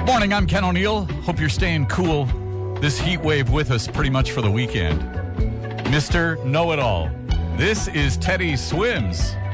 Morning, I'm Ken O'Neill. Hope you're staying cool this heat wave with us pretty much for the weekend. Mr. Know-It-All. This is Teddy Swims.